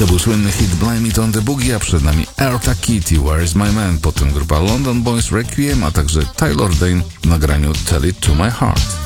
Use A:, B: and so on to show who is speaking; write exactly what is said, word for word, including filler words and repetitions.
A: To był słynny hit Blame It on the Boogie, a przed nami Eartha Kitt, Where is My Man, potem grupa London Boys Requiem, a także Taylor Dayne w nagraniu Tell It to My Heart.